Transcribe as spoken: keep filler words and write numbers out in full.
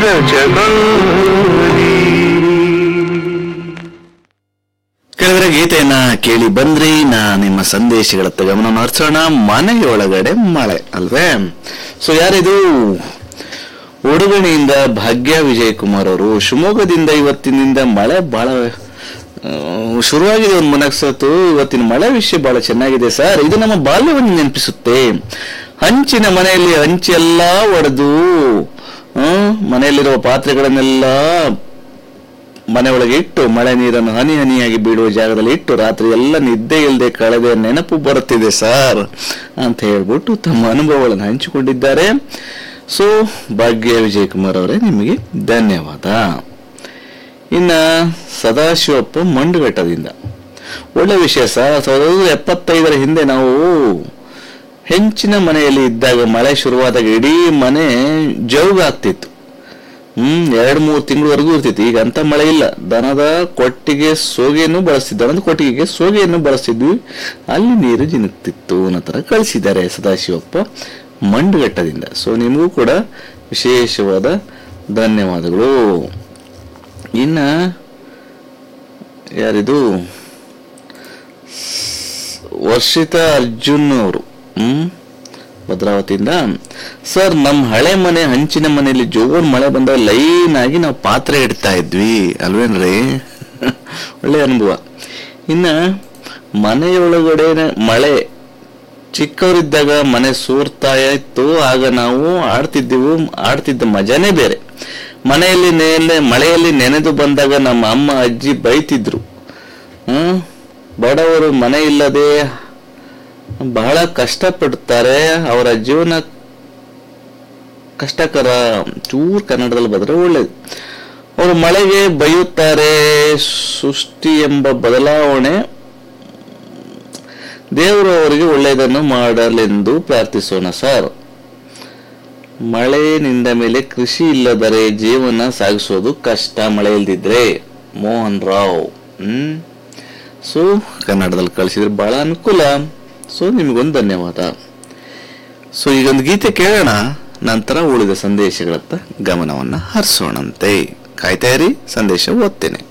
ಕೆಳಗಡೆ ಗೀತೆಯನ್ನ ಕೇಳಿ ಬಂದ್ರಿ. ನಾ ನಿಮ್ಮ ಸಂದೇಶಗಳತ್ತ ಗಮನ ಹರಿಸೋಣ. ಮನೆಯೊಳಗಡೆ ಮಳೆ ಅಲ್ವೇ? ಸೊ ಯಾರಿದು? ಉಡುಗಣಿಯಿಂದ ಭಾಗ್ಯ ವಿಜಯ್ ಕುಮಾರ್ ಅವರು. ಶಿವಮೊಗ್ಗದಿಂದ ಇವತ್ತಿನಿಂದ ಮಳೆ ಬಹಳ ಶುರುವಾಗಿದೆ. ಒಂದು ಮನಸ್ಸತ್ತು ಇವತ್ತಿನ ಮಳೆ ವಿಷಯ ಬಹಳ ಚೆನ್ನಾಗಿದೆ ಸರ್. ಇದು ನಮ್ಮ ಬಾಲ್ಯವನ್ನು ನೆನಪಿಸುತ್ತೆ. ಹಂಚಿನ ಮನೆಯಲ್ಲಿ ಹಂಚೆಲ್ಲ ಒಡೆದು ಮನೆಯಲ್ಲಿರುವ ಪಾತ್ರೆಗಳನ್ನೆಲ್ಲ ಮನೆ ಒಳಗೆ ಇಟ್ಟು ಮಳೆ ನೀರನ್ನು ಹನಿ ಹನಿಯಾಗಿ ಬೀಳುವ ಜಾಗದಲ್ಲಿ ಇಟ್ಟು ರಾತ್ರಿ ಎಲ್ಲ ನಿದ್ದೆ ಇಲ್ಲದೆ ಕಳೆದ ನೆನಪು ಬರುತ್ತಿದೆ ಸರ್ ಅಂತ ಹೇಳ್ಬಿಟ್ಟು ತಮ್ಮ ಅನುಭವಗಳನ್ನು ಹಂಚಿಕೊಂಡಿದ್ದಾರೆ. ಸೊ ಭಾಗ್ಯ ವಿಜಯ್ ಕುಮಾರ್ ಅವರೇ, ನಿಮಗೆ ಧನ್ಯವಾದ. ಇನ್ನ ಸದಾಶಿವಪ್ಪ ಮಂಡುಘಟ್ಟದಿಂದ ಒಳ್ಳೆ ವಿಷಯ ಸರ್. ಸಾವಿರದ ಎಪ್ಪತ್ತೈದರ ಹಿಂದೆ ನಾವು ಹೆಂಚಿನ ಮನೆಯಲ್ಲಿ ಇದ್ದಾಗ ಮಳೆ ಶುರುವಾದಾಗ ಇಡೀ ಮನೆ ಜೌಗಾಗ್ತಿತ್ತು. ಹ್ಮ್ ಎರಡು ಮೂರು ತಿಂಗಳವರೆಗೂ ಇರ್ತಿತ್ತು. ಈಗ ಅಂತ ಮಳೆ ಇಲ್ಲ. ದನದ ಕೊಟ್ಟಿಗೆ ಸೋಗೆಯನ್ನು ಬಳಸ್ತಿದ್ದ ದನದ ಕೊಟ್ಟಿಗೆಗೆ ಸೋಗೆಯನ್ನು ಬಳಸ್ತಿದ್ವಿ, ಅಲ್ಲಿ ನೀರು ಜಿನುಗ್ತಿತ್ತು ಅನ್ನೋ ತರ ಕಳಿಸಿದ್ದಾರೆ ಸದಾಶಿವಪ್ಪ ಮಂಡುಘಟ್ಟದಿಂದ. ಸೊ ನಿಮಗೂ ಕೂಡ ವಿಶೇಷವಾದ ಧನ್ಯವಾದಗಳು. ಇನ್ನ ಯಾರಿದು? ವರ್ಷಿತಾ ಅರ್ಜುನ್ ಅವರು ಹ್ಮ್ ಭದ್ರಾವತಿಯಿಂದ. ಸರ್, ನಮ್ಮ ಹಳೆ ಮನೆ ಹಂಚಿನ ಮನೆಯಲ್ಲಿ ಜೋರ್ ಮಳೆ ಬಂದಾಗ ಲೈನ್ ಆಗಿ ನಾವು ಪಾತ್ರೆ ಇಡ್ತಾ ಇದ್ವಿ ಅಲ್ವೇನ್ರಿ? ಒಳ್ಳೆ ಅನುಭವ. ಇನ್ನ ಮನೆಯೊಳಗಡೆ ಮಳೆ ಚಿಕ್ಕವರಿದ್ದಾಗ ಮನೆ ಸೋರ್ತಾ ಇತ್ತು. ಆಗ ನಾವು ಆಡ್ತಿದ್ದೆವು. ಆಡ್ತಿದ್ದ ಮಜಾನೇ ಬೇರೆ. ಮನೆಯಲ್ಲಿ ನೆನೆ ಮಳೆಯಲ್ಲಿ ನೆನೆದು ಬಂದಾಗ ನಮ್ಮ ಅಮ್ಮ ಅಜ್ಜಿ ಬೈತಿದ್ರು. ಹ್ಮ್ ಬಡವರು ಮನೆ ಇಲ್ಲದೆ ಬಹಳ ಕಷ್ಟಪಡುತ್ತಾರೆ, ಅವರ ಜೀವನ ಕಷ್ಟಕರ. ಚೂರ್ ಕನ್ನಡದಲ್ಲಿ ಬಂದ್ರೆ ಒಳ್ಳೇದು. ಅವರು ಮಳೆಗೆ ಬೈಯುತ್ತಾರೆ. ಸೃಷ್ಟಿ ಎಂಬ ಬದಲಾವಣೆ ದೇವರು ಅವರಿಗೆ ಒಳ್ಳೆಯದನ್ನು ಮಾಡಲೆಂದು ಪ್ರಾರ್ಥಿಸೋಣ ಸರ್. ಮಳೆ ನಿಂದ ಮೇಲೆ ಕೃಷಿ ಇಲ್ಲದರೆ ಜೀವನ ಸಾಗಿಸೋದು ಕಷ್ಟ, ಮಳೆ ಇಲ್ದಿದ್ರೆ. ಮೋಹನ್ ರಾವ್ ಹ್ಮ್ ಸೊ ಕನ್ನಡದಲ್ಲಿ ಕಳಿಸಿದ್ರೆ ಬಹಳ ಅನುಕೂಲ. ಸೊ ನಿಮಗೊಂದು ಧನ್ಯವಾದ. ಸೊ ಈಗೊಂದು ಗೀತೆ ಕೇಳೋಣ, ನಂತರ ಉಳಿದ ಸಂದೇಶಗಳತ್ತ ಗಮನವನ್ನ ಹರಿಸೋಣಂತೆ. ಕಾಯ್ತಾ ಇರಿ, ಸಂದೇಶ ಓದ್ತೇನೆ.